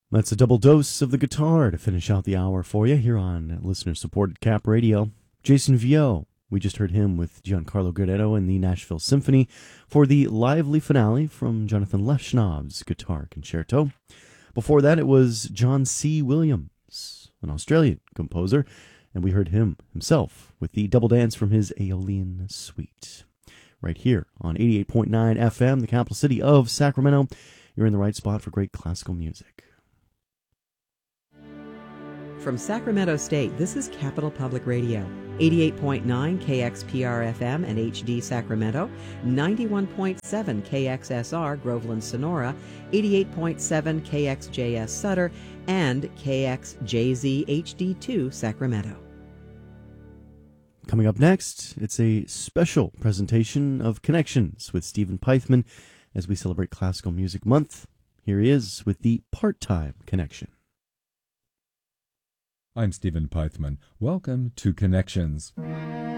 That's a double dose of the guitar to finish out the hour for you here on listener-supported Cap Radio. Jason Viau, we just heard him with Giancarlo Guerrero and the Nashville Symphony for the lively finale from Jonathan Leshnov's Guitar Concerto. Before that, it was John C. Williams, an Australian composer, and we heard him himself with the double dance from his Aeolian Suite. Right here on 88.9 FM, the capital city of Sacramento, you're in the right spot for great classical music. From Sacramento State, this is Capital Public Radio, 88.9 KXPR FM and HD Sacramento, 91.7 KXSR Groveland Sonora, 88.7 KXJS Sutter, and KXJZ HD2 Sacramento. Coming up next, it's a special presentation of Connections with Stephen Pythman as we celebrate Classical Music Month. Here he is with the Part-Time Connection. I'm Stephen Pythman. Welcome to Connections.